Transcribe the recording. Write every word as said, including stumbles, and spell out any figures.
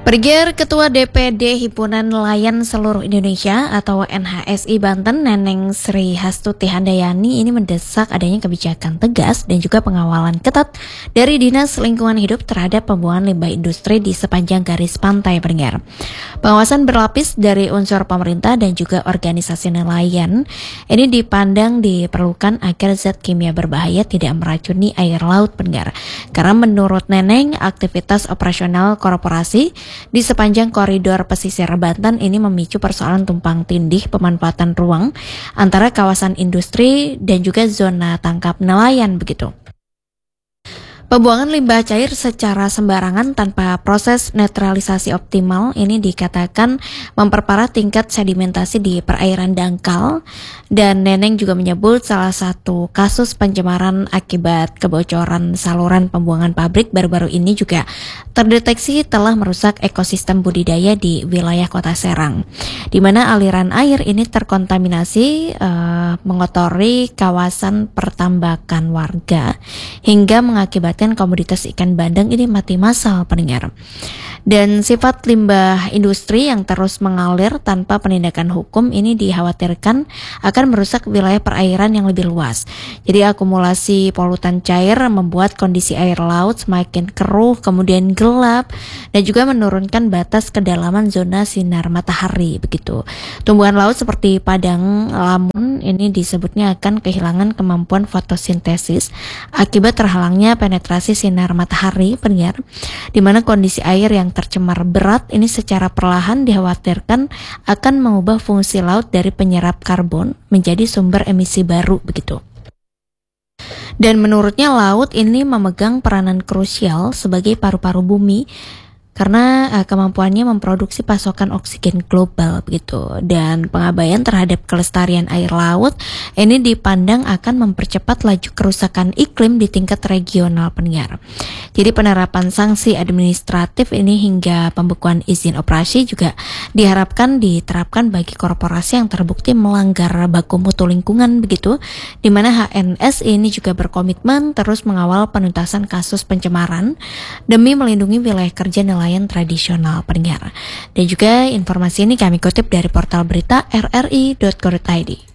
Pergier Ketua D P D Himpunan Nelayan Seluruh Indonesia atau N H S I Banten, Neneng Sri Hastuti Handayani ini mendesak adanya kebijakan tegas dan juga pengawalan ketat dari Dinas Lingkungan Hidup terhadap pembuangan limbah industri di sepanjang garis pantai Pergier. Pengawasan berlapis dari unsur pemerintah dan juga organisasi nelayan ini dipandang diperlukan agar zat kimia berbahaya tidak meracuni air laut Pergier. Karena menurut Neneng, aktivitas operasional korporasi di sepanjang koridor pesisir Banten ini memicu persoalan tumpang tindih pemanfaatan ruang antara kawasan industri dan juga zona tangkap nelayan begitu. Pembuangan limbah cair secara sembarangan tanpa proses netralisasi optimal ini dikatakan memperparah tingkat sedimentasi di perairan dangkal, dan Neneng juga menyebut salah satu kasus pencemaran akibat kebocoran saluran pembuangan pabrik baru-baru ini juga terdeteksi telah merusak ekosistem budidaya di wilayah Kota Serang, di mana aliran air ini terkontaminasi uh, mengotori kawasan pertambakan warga hingga mengakibatkan komoditas ikan bandeng ini mati massal pendengar. Dan sifat limbah industri yang terus mengalir tanpa penindakan hukum ini dikhawatirkan akan merusak wilayah perairan yang lebih luas. Jadi akumulasi polutan cair membuat kondisi air laut semakin keruh, kemudian gelap, dan juga menurunkan batas kedalaman zona sinar matahari begitu. Tumbuhan laut seperti padang lamun ini disebutnya akan kehilangan kemampuan fotosintesis akibat terhalangnya penetrasi sinar matahari pendengar, di mana kondisi air yang tercemar berat ini secara perlahan dikhawatirkan akan mengubah fungsi laut dari penyerap karbon menjadi sumber emisi baru begitu. Dan menurutnya laut ini memegang peranan krusial sebagai paru-paru bumi karena uh, kemampuannya memproduksi pasokan oksigen global begitu, dan pengabaian terhadap kelestarian air laut ini dipandang akan mempercepat laju kerusakan iklim di tingkat regional pendengar. Jadi penerapan sanksi administratif ini hingga pembekuan izin operasi juga diharapkan diterapkan bagi korporasi yang terbukti melanggar baku mutu lingkungan begitu, di mana H N S ini juga berkomitmen terus mengawal penuntasan kasus pencemaran demi melindungi wilayah kerja nelayan nelayan tradisional pendengar. Dan juga informasi ini kami kutip dari portal berita r r i dot co dot i d.